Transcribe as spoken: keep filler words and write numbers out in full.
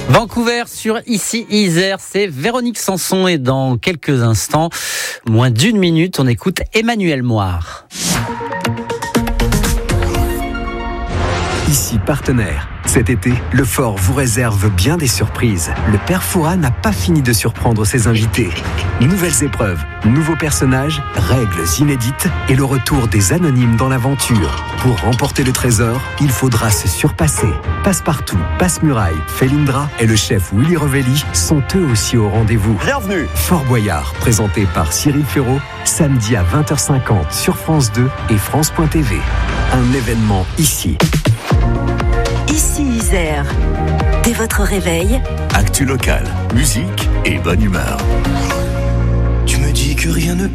Vancouver sur Ici Isère, c'est Véronique Sanson et dans quelques instants, moins d'une minute, on écoute Emmanuel Moire. Ici partenaire. Cet été, le Fort vous réserve bien des surprises. Le père Fouras n'a pas fini de surprendre ses invités. Nouvelles épreuves, nouveaux personnages, règles inédites et le retour des anonymes dans l'aventure. Pour remporter le trésor, il faudra se surpasser. Passepartout, Passe-Muraille, Felindra et le chef Willy Revelli sont eux aussi au rendez-vous. Bienvenue. Fort Boyard, présenté par Cyril Ferraud, samedi à vingt heures cinquante sur France deux et France point T V. Un événement ici. Ici Isère. Dès votre réveil, Actu local, musique et bonne humeur. Tu me dis que rien ne peut